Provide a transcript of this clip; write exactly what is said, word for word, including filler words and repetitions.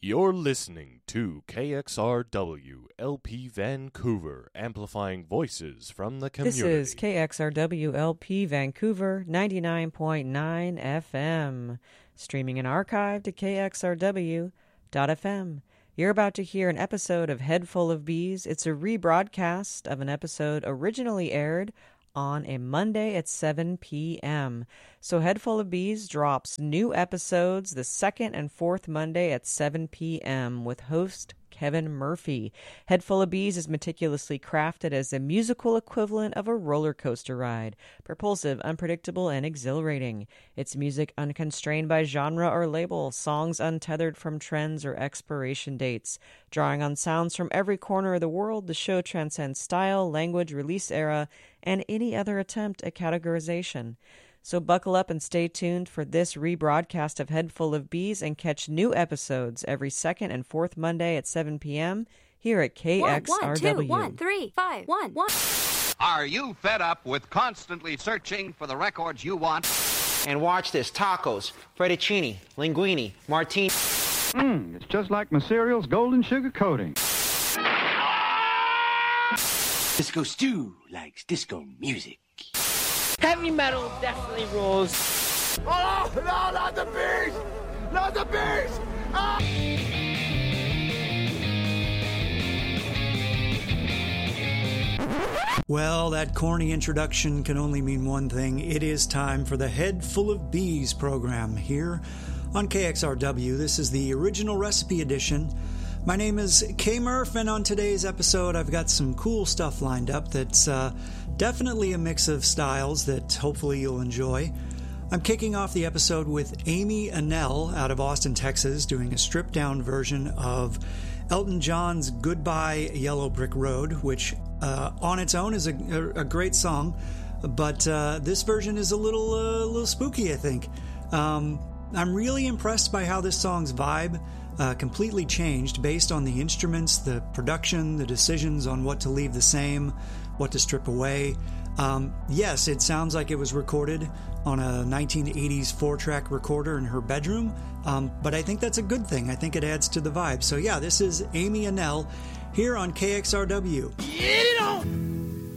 You're listening to K X R W L P Vancouver, amplifying voices from the community. This is K X R W L P Vancouver, ninety-nine point nine F M, streaming and archived at K X R W dot F M. You're about to hear an episode of Head Full of Bees. It's a rebroadcast of an episode originally aired on a Monday at seven p.m. So Head Full of Bees drops new episodes the second and fourth Monday at seven p.m. with host Kevin Murphy. Head Full of Bees is meticulously crafted as a musical equivalent of a roller coaster ride, propulsive, unpredictable, and exhilarating. It's music unconstrained by genre or label, songs untethered from trends or expiration dates. Drawing on sounds from every corner of the world, the show transcends style, language, release era, and any other attempt at categorization. So buckle up and stay tuned for this rebroadcast of Head Full of Bees and catch new episodes every second and fourth Monday at seven p.m. here at K X R W. One, one, two, one, three, five, one, one. Are you fed up with constantly searching for the records you want? And watch this, tacos, fettuccine, linguine, martini. Mmm, it's just like my cereal's golden sugar coating. Disco Stew likes disco music. Heavy metal definitely rules. Oh, no, not the bees! Not the bees! Ah! Well, that corny introduction can only mean one thing. It is time for the Head Full of Bees program here on K X R W. This is the original recipe edition. My name is K Murph, and on today's episode I've got some cool stuff lined up that's uh, definitely a mix of styles that hopefully you'll enjoy. I'm kicking off the episode with Amy Annell out of Austin, Texas, doing a stripped-down version of Elton John's Goodbye Yellow Brick Road, which uh, on its own is a, a, a great song, but uh, this version is a little, uh, little spooky, I think. Um, I'm really impressed by how this song's vibe Uh, completely changed based on the instruments, the production, the decisions on what to leave the same, what to strip away. Um, yes, it sounds like it was recorded on a nineteen eighties four-track recorder in her bedroom, um, but I think that's a good thing. I think it adds to the vibe. So yeah, this is Amy Annell here on K X R W. Get it on!